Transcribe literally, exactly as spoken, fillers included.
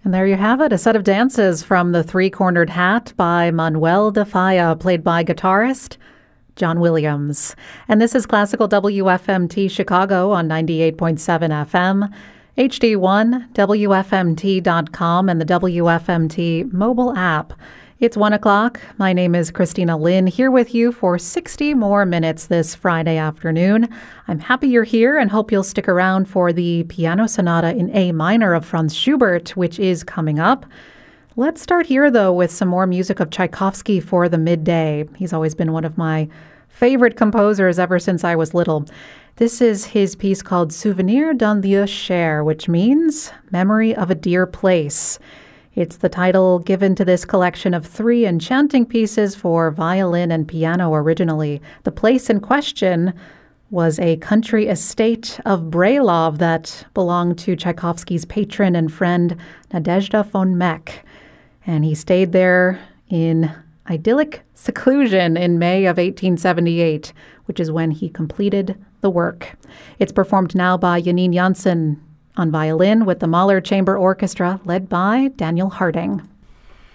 And there you have it, a set of dances from The Three-Cornered Hat by Manuel de Falla, played by guitarist John Williams. And this is Classical W F M T Chicago on ninety-eight point seven F M, H D one, W F M T dot com, and the W F M T mobile app. It's one o'clock. My name is Christina Lynn, here with you for sixty more minutes this Friday afternoon. I'm happy you're here and hope you'll stick around for the Piano Sonata in A minor of Franz Schubert, which is coming up. Let's start here, though, with some more music of Tchaikovsky for the midday. He's always been one of my favorite composers ever since I was little. This is his piece called Souvenir d'un lieu cher, which means Memory of a Dear Place. It's the title given to this collection of three enchanting pieces for violin and piano originally. The place in question was a country estate of Brelov that belonged to Tchaikovsky's patron and friend Nadezhda von Meck. And he stayed there in idyllic seclusion in May of eighteen seventy-eight, which is when he completed the work. It's performed now by Janine Jansen on violin with the Mahler Chamber Orchestra led by Daniel Harding.